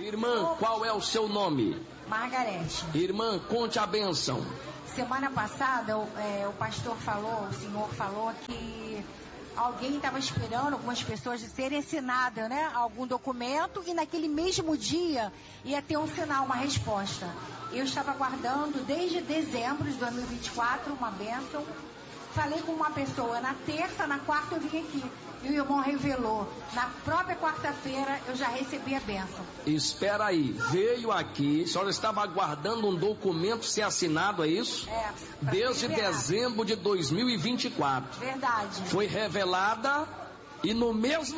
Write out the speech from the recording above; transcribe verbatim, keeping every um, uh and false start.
Irmã, qual é o seu nome? Margarete. Irmã, conte a bênção. Semana passada, o, é, o pastor falou, o senhor falou que alguém estava esperando, algumas pessoas, de serem assinadas, né? Algum documento, e naquele mesmo dia ia ter um sinal, uma resposta. Eu estava aguardando desde dezembro de dois mil e vinte e quatro uma bênção. Falei com uma pessoa na terça, na quarta eu vim aqui. E o irmão revelou. Na própria quarta-feira eu já recebi a bênção. Espera aí, veio aqui, a senhora estava aguardando um documento ser assinado, é isso? É. Desde dezembro de dois mil e vinte e quatro. Verdade. Foi revelada e no mesmo